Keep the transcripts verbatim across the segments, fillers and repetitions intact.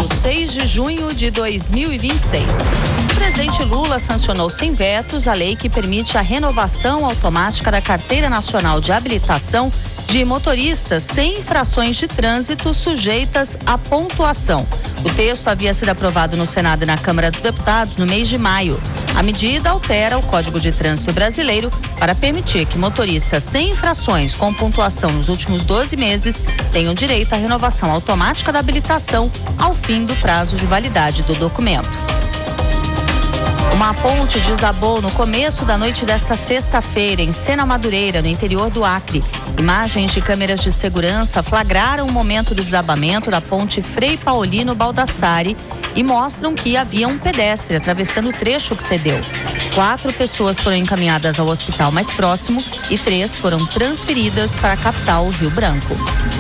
sábado, seis de junho de dois mil e vinte e seis. O presidente Lula sancionou sem vetos a lei que permite a renovação automática da Carteira Nacional de Habilitação de motoristas sem infrações de trânsito sujeitas à pontuação. O texto havia sido aprovado no Senado e na Câmara dos Deputados no mês de maio. A medida altera o Código de Trânsito brasileiro para permitir que motoristas sem infrações com pontuação nos últimos doze meses tenham direito à renovação automática da habilitação ao fim do prazo de validade do documento. Uma ponte desabou no começo da noite desta sexta-feira em Sena Madureira, no interior do Acre. Imagens de câmeras de segurança flagraram o momento do desabamento da ponte Frei Paulino Baldassari e mostram que havia um pedestre atravessando o trecho que cedeu. Quatro pessoas foram encaminhadas ao hospital mais próximo e três foram transferidas para a capital, Rio Branco.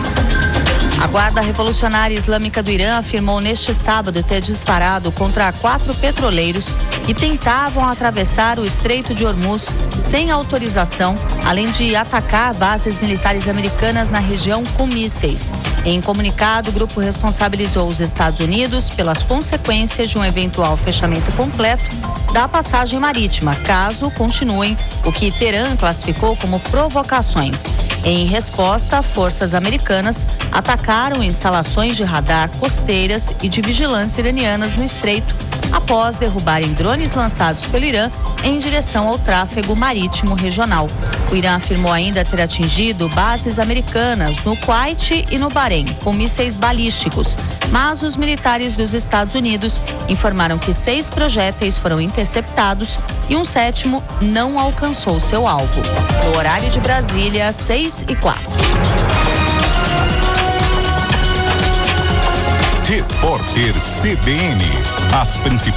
A Guarda Revolucionária Islâmica do Irã afirmou neste sábado ter disparado contra quatro petroleiros que tentavam atravessar o Estreito de Hormuz sem autorização, além de atacar bases militares americanas na região com mísseis. Em comunicado, o grupo responsabilizou os Estados Unidos pelas consequências de um eventual fechamento completo da passagem marítima, caso continuem o que Teherã classificou como provocações. Em resposta, forças americanas atacaram instalações de radar costeiras e de vigilância iranianas no estreito, após derrubarem drones lançados pelo Irã em direção ao tráfego marítimo regional. O Irã afirmou ainda ter atingido bases americanas no Kuwait e no Bahrein com mísseis balísticos, mas os militares dos Estados Unidos informaram que seis projéteis foram interceptados e um sétimo não alcançou seu alvo. No horário de Brasília, seis e quatro. Repórter C B N. As principais